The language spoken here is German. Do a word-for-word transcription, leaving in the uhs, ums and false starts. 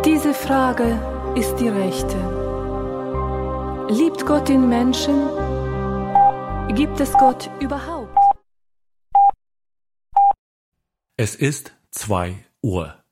Diese Frage ist die rechte. Liebt Gott den Menschen? Gibt es Gott überhaupt? Es ist zwei Uhr.